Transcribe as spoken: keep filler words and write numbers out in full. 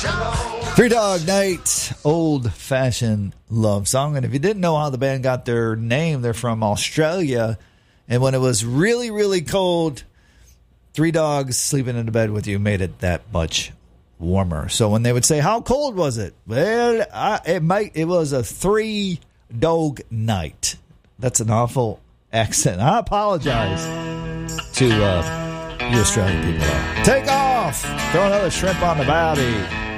Three Dog Night, old-fashioned love song. And if you didn't know how the band got their name, they're from Australia. And when it was really, really cold, three dogs sleeping in the bed with you made it that much warmer. So when they would say, how cold was it? Well, I, it might. It was a three-dog night. That's an awful accent. I apologize to uh, you Australian people. Take off. Throw another shrimp on the body.